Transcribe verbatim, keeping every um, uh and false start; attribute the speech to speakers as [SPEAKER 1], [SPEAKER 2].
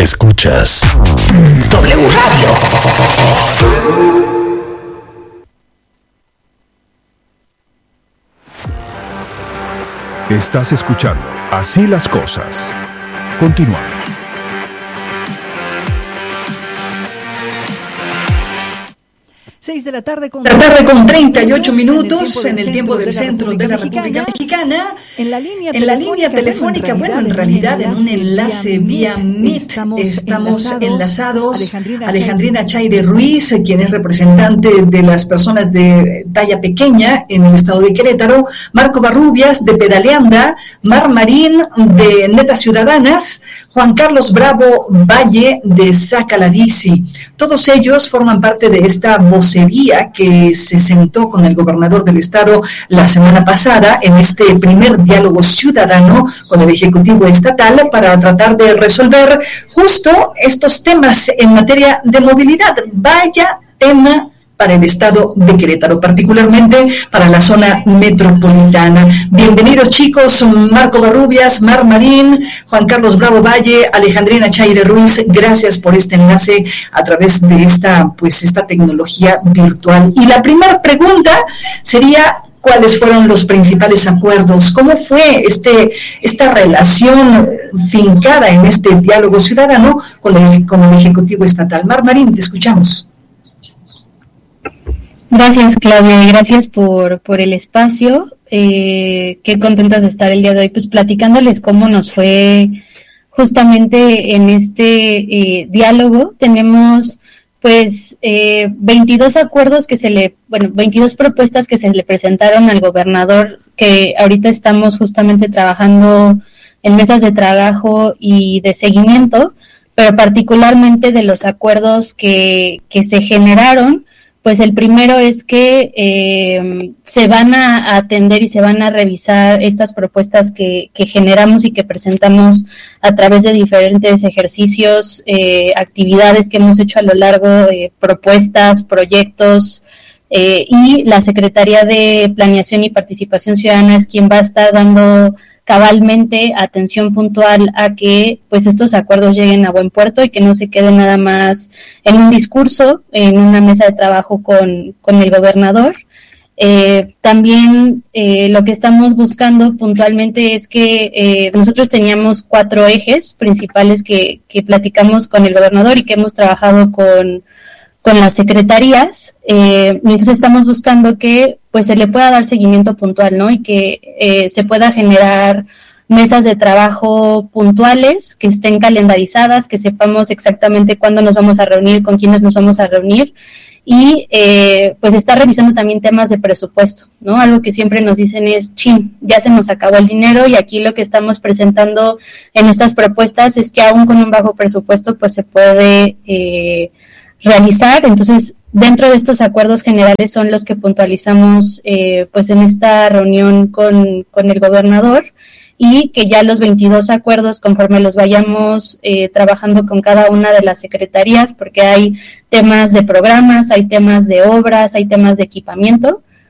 [SPEAKER 1] Escuchas W Radio.
[SPEAKER 2] Estás escuchando Así las Cosas. Continuamos.
[SPEAKER 3] Seis de la tarde con,
[SPEAKER 4] la tarde con treinta y ocho minutos en el tiempo del centro de la República Mexicana.
[SPEAKER 3] En la línea
[SPEAKER 4] en la línea telefónica, bueno, en realidad en un enlace vía Meet estamos enlazados. Alejandrina Chaire Ruiz, quien es representante de las personas de talla pequeña en el estado de Querétaro, Marco Barrubias de Pedaleanda, Mar Marín de Netas Ciudadanas, Juan Carlos Bravo Valle de Saca la Bici. Todos ellos forman parte de esta vocería que se sentó con el gobernador del estado la semana pasada en este primer diálogo ciudadano con el Ejecutivo Estatal para tratar de resolver justo estos temas en materia de movilidad. Vaya tema para el estado de Querétaro, particularmente para la zona metropolitana. Bienvenidos, chicos, Marco Barrubias, Mar Marín, Juan Carlos Bravo Valle, Alejandrina Chaire Ruiz, gracias por este enlace a través de esta, pues, esta tecnología virtual. Y la primera pregunta sería: ¿cuáles fueron los principales acuerdos? ¿Cómo fue este esta relación fincada en este diálogo ciudadano con el, con el Ejecutivo Estatal? Mar Marín, te escuchamos.
[SPEAKER 5] Gracias, Claudia, y gracias por, por el espacio. Eh, qué contentas de estar el día de hoy, pues platicándoles cómo nos fue justamente en este eh, diálogo. Tenemos pues eh, veintidós acuerdos que se le, bueno, veintidós propuestas que se le presentaron al gobernador, que ahorita estamos justamente trabajando en mesas de trabajo y de seguimiento, pero particularmente de los acuerdos que, que se generaron. Pues el primero es que eh, se van a atender y se van a revisar estas propuestas que, que generamos y que presentamos a través de diferentes ejercicios, eh, actividades que hemos hecho a lo largo de propuestas, proyectos, eh, y la Secretaría de Planeación y Participación Ciudadana es quien va a estar dando cabalmente atención puntual a que pues estos acuerdos lleguen a buen puerto y que no se queden nada más en un discurso, en una mesa de trabajo con, con el gobernador. Eh, también eh, lo que estamos buscando puntualmente es que eh, nosotros teníamos cuatro ejes principales que, que platicamos con el gobernador y que hemos trabajado con con las secretarías, eh, y entonces estamos buscando que pues se le pueda dar seguimiento puntual, ¿no? Y que eh, se pueda generar mesas de trabajo puntuales, que estén calendarizadas, que sepamos exactamente cuándo nos vamos a reunir, con quiénes nos vamos a reunir, y eh, pues estar revisando también temas de presupuesto, ¿no? Algo que siempre nos dicen es, chin, ya se nos acabó el dinero, y aquí lo que estamos presentando en estas propuestas es que aún con un bajo presupuesto pues se puede eh, realizar. Entonces, dentro de estos acuerdos generales son los que puntualizamos eh, pues en esta reunión con, con el gobernador, y que ya los veintidós acuerdos, conforme los vayamos eh, trabajando con cada una de las secretarías, porque hay temas de programas, hay temas de obras, hay temas de equipamiento,